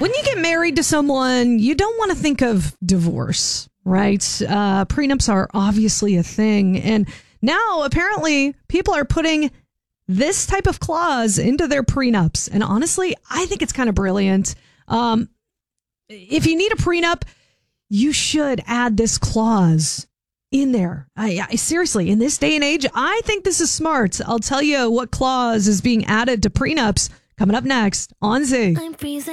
When you get married to someone, you don't want to think of divorce, right? Prenups are obviously a thing. And now, apparently, people are putting this type of clause into their prenups. And honestly, I think it's kind of brilliant. If you need a prenup, you should add this clause in there. I seriously, in this day and age, I think this is smart. I'll tell you what clause is being added to prenups coming up next on Z.